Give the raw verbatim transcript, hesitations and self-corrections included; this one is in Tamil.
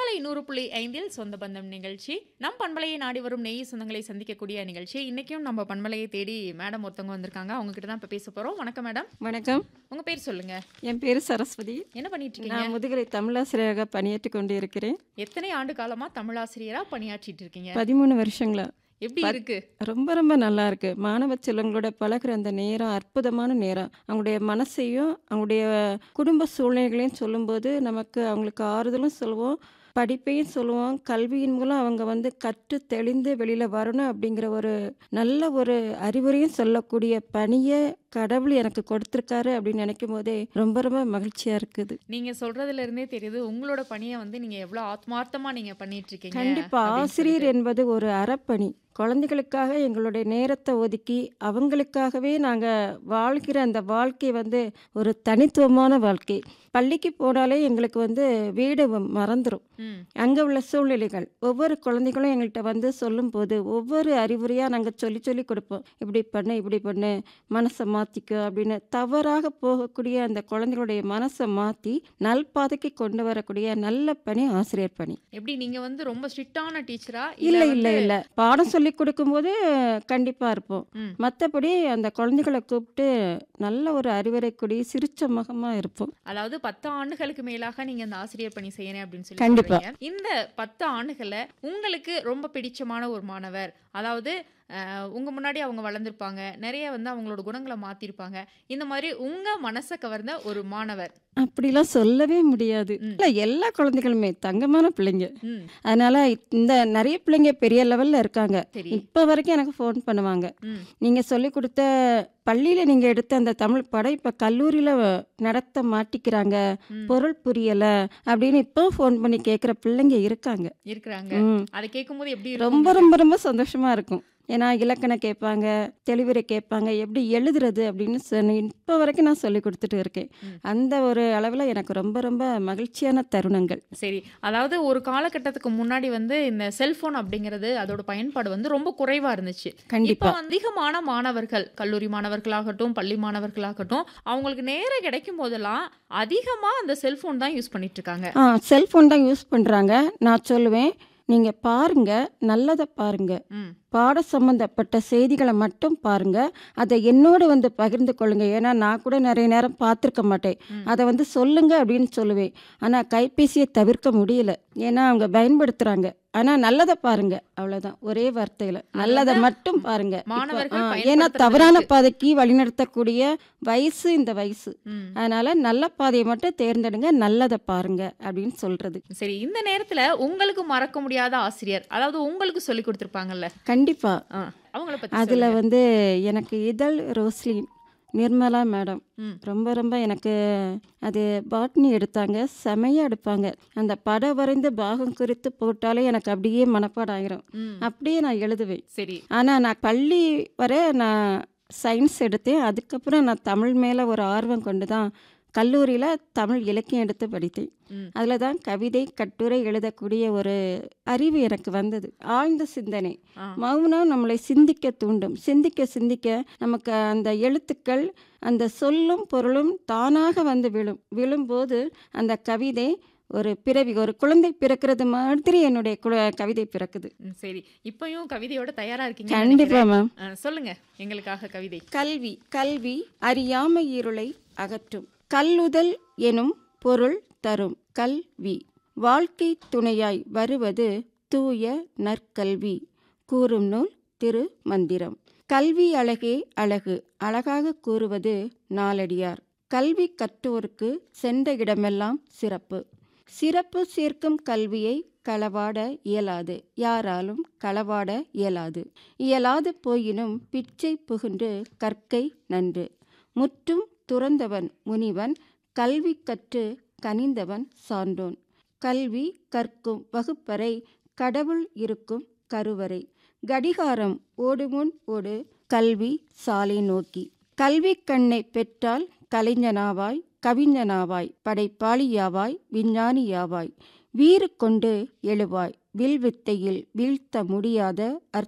பண்பலை நூறு புள்ளி ஐந்தில் சொந்த பந்தம் நிகழ்ச்சி. நம் பண்பலையை நாடி வரும் நெய் சொந்தங்களை சந்திக்கக்கூடிய நிகழ்ச்சி. இன்னைக்கும் நம்ம பண்பலையை தேடி மேடம் ஒருத்தவங்க வந்திருக்காங்க. அவங்க கிட்ட தான் இப்போ பேச போறோம். வணக்கம் மேடம். வணக்கம். உங்க பேர் சொல்லுங்க. என் பேர் சரஸ்வதி. என்ன பண்ணிட்டு இருக்கீங்க? நான் முதுகலை தமிழாசிரியராக பணியாற்றி கொண்டு இருக்கிறேன். எத்தனை ஆண்டு காலமா தமிழாசிரியரா பணியாற்றிட்டு இருக்கீங்க? பதிமூணு வருஷங்களா. எப்படி இருக்கு? ரொம்ப ரொம்ப நல்லா இருக்கு. மாணவ செல்வங்களோட பழகுற அந்த நேரம் அற்புதமான நேரம். அவங்களுடைய மனசையும் அவங்களுடைய குடும்ப சூழ்நிலைகளையும் சொல்லும்போது நமக்கு அவங்களுக்கு ஆறுதலும் சொல்லுவோம், படிப்பையும் சொல்லுவோம். கல்வியின் மூலம் அவங்க வந்து கற்று தெளிந்து வெளியில் வரணும் அப்படிங்கிற ஒரு நல்ல ஒரு அறிவுரையும் சொல்லக்கூடிய பணியை கடவுள் எனக்கு கொடுத்துருக்காரு அப்படின்னு நினைக்கும் போதே ரொம்ப ரொம்ப மகிழ்ச்சியாக இருக்குது. நீங்க சொல்றதுல இருந்தே தெரியுது உங்களோட பணியை வந்து நீங்க எவ்வளவு ஆத்மார்த்தமா நீங்க பண்ணிட்டு இருக்கீங்க. கண்டிப்பா ஆசிரியர் என்பது ஒரு அறப்பணி. குழந்தைகளுக்காக எங்களுடைய நேரத்தை ஒதுக்கி அவங்களுக்காகவே நாங்கள் வாழ்கிற அந்த வாழ்க்கை வந்து ஒரு தனித்துவமான வாழ்க்கை. பள்ளிக்கு போனாலே எங்களுக்கு வந்து வீடு மறந்துடும். அங்கே உள்ள சூழ்நிலைகள் ஒவ்வொரு குழந்தைகளும் எங்கள்கிட்ட வந்து சொல்லும்போது ஒவ்வொரு அறிவுரையாக நாங்கள் சொல்லி சொல்லி கொடுப்போம். இப்படி பண்ணு இப்படி பண்ணு மனசை மாற்றிக்க அப்படின்னு. தவறாக போகக்கூடிய அந்த குழந்தைகளுடைய மனசை மாற்றி நல்பாதைக்கு கொண்டு வரக்கூடிய நல்ல பணி ஆசிரியர் பணி. எப்படி நீங்க வந்து ரொம்ப ஸ்ட்ரிக்டான டீச்சரா? இல்லை இல்லை இல்லை பாடம் சொல்லி கொடுக்கும்போது கண்டிப்பாக இருப்போம். மற்றபடி அந்த குழந்தைகளை கூப்பிட்டு நல்ல ஒரு அறிவுரை கூடி சிரிச்ச முகமாக இருப்போம். அதாவது பத்து ஆண்டுகளுக்கு மேலாக நீங்க அந்த ஆசிரியர் பணி செய்யணும் அப்படின்னு சொல்லி கண்டிப்பா. சொல்றீங்க. இந்த பத்து ஆண்டுகளை உங்களுக்கு ரொம்ப பிடிச்சமான ஒரு மாணவர், அதாவது உங்க முன்னாடி அவங்க வளர்ந்துருப்பாங்க, நிறைய வந்து அவங்களோட குணங்களை மாத்திருப்பாங்க, இந்த மாதிரி உங்க மனசை கவர்ந்த ஒரு மாணவர்? அப்படிலாம் சொல்லவே முடியாது. இல்லை எல்லா குழந்தைகளுமே தங்கமான பிள்ளைங்க. அதனால இந்த நிறைய பிள்ளைங்க பெரிய லெவல்ல இருக்காங்க. இப்போ வரைக்கும் எனக்கு ஃபோன் பண்ணுவாங்க. நீங்க சொல்லி கொடுத்த பள்ளியில் நீங்கள் எடுத்த அந்த தமிழ் படம் இப்போ கல்லூரியில் நடத்த மாட்டிக்கிறாங்க, பொருள் புரியலை அப்படின்னு இப்போ ஃபோன் பண்ணி கேட்குற பிள்ளைங்க இருக்காங்க இருக்கிறாங்க. அதை கேட்கும்போது எப்படி ரொம்ப ரொம்ப ரொம்ப சந்தோஷமாக இருக்கும். ஏன்னா இலக்கணம் கேட்பாங்க, தெளிவுரை கேட்பாங்க, எப்படி எழுதுறது அப்படின்னு சொல்லி இப்போ வரைக்கும் நான் சொல்லி கொடுத்துட்டு இருக்கேன். அந்த ஒரு அளவில் எனக்கு ரொம்ப ரொம்ப மகிழ்ச்சியான தருணங்கள். சரி, அதாவது ஒரு காலகட்டத்துக்கு முன்னாடி வந்து இந்த செல்போன் அப்படிங்கிறது அதோட பயன்பாடு வந்து ரொம்ப குறைவாக இருந்துச்சு. கண்டிப்பாக அதிகமான மாணவர்கள், கல்லூரி மாணவர்களாகட்டும் பள்ளி மாணவர்களாகட்டும், அவங்களுக்கு நேரம் கிடைக்கும் போதெல்லாம் அதிகமாக அந்த செல்போன் தான் யூஸ் பண்ணிட்டு இருக்காங்க. ஆ செல்போன் தான் யூஸ் பண்ணுறாங்க. நான் சொல்லுவேன், நீங்கள் பாருங்க, நல்லதை பாருங்க, பாட சம்பந்தப்பட்ட செய்திகளை மட்டும் பாருங்க, அதை என்னோட வந்து பகிர்ந்து கொள்ளுங்க. ஏன்னா நான் கூட நிறைய நேரம் பார்த்துருக்க மாட்டேன். அதை வந்து சொல்லுங்க அப்படின்னு சொல்லுவேன். ஆனால் கைபேசியை தவிர்க்க முடியல, ஏன்னா அவங்க பயன்படுத்துகிறாங்க. ஆனால் நல்லதை பாருங்க, அவ்வளோதான், ஒரே வார்த்தையில் நல்லதை மட்டும் பாருங்க. ஏன்னா தவறான பாதைக்கு வழிநடத்தக்கூடிய வயசு இந்த வயசு. அதனால நல்ல பாதையை மட்டும் தேர்ந்தெடுங்க, நல்லதை பாருங்க அப்படின்னு சொல்றது. சரி, இந்த நேரத்தில் உங்களுக்கு மறக்க முடியாத ஆசிரியர், அதாவது உங்களுக்கு சொல்லி கொடுத்துருப்பாங்கல்ல? கண்டிப்பா. அவங்கள பத்தி அதுல வந்து எனக்கு இதழ் ரோஸ்லின் நிர்மலா மேடம் ரொம்ப ரொம்ப எனக்கு அது பாட்னி எடுத்தாங்க, செமையா எடுப்பாங்க. அந்த படம் வரைந்து பாகம் குறித்து போட்டாலே எனக்கு அப்படியே மனப்பாடம் ஆயிரும், அப்படியே நான் எழுதுவேன். சரி. ஆனா நான் பள்ளி வரை நான் சயின்ஸ் எடுத்தேன். அதுக்கப்புறம் நான் தமிழ் மேல ஒரு ஆர்வம் கொண்டு தான் கல்லூரியில் தமிழ் இலக்கியம் எடுத்து படித்தேன். அதில் தான் கவிதை கட்டுரை எழுதக்கூடிய ஒரு அறிவு எனக்கு வந்தது. ஆழ்ந்த சிந்தனை, மௌனம் நம்மளை சிந்திக்க தூண்டும். சிந்திக்க சிந்திக்க நமக்கு அந்த எழுத்துக்கள், அந்த சொல்லும் பொருளும் தானாக வந்து விழும். விழும்போது அந்த கவிதை ஒரு பிறவி, ஒரு குழந்தை பிறக்கிறது மாதிரி என்னுடைய கவிதை பிறக்குது. சரி, இப்பயும் கவிதையோட தயாரா இருக்கீங்க? கண்டிப்பா மேம். சொல்லுங்க எங்களுக்காக கவிதை. கல்வி கல்வி அறியாமை இருளை அகற்றும், கல்லுதல் எனும் பொருள் தரும் கல்வி, வாழ்க்கை துணையாய் வருவது தூய நற்கல்வி, கூறும் நூல் திரு மந்திரம். கல்வி அழகே அழகு, அழகாக கூறுவது நாலடியார். கல்வி கற்றோருக்கு சென்ற இடமெல்லாம் சிறப்பு, சிறப்பு சேர்க்கும் கல்வியை களவாட இயலாது, யாராலும் களவாட இயலாது. இயலாது போயினும் பிச்சை புகுண்டு கற்கை நன்று, முற்றும் துறந்தவன் முனிவன், கல்வி கற்று கனிந்தவன் சான்றோன். கல்வி கற்கும் வகுப்பறை, கடவுள் இருக்கும் கருவறை, கடிகாரம் ஓடுமுன் ஓடு, கல்வி சாலை நோக்கி. கல்வி கண்ணை பெற்றால் கலைஞனாவாய், கவிஞனாவாய், படைப்பாளியாவாய், விஞ்ஞானியாவாய், வீறு கொண்டு எழுவாய், வில்வித்தையில் வீழ்த்த முடியாத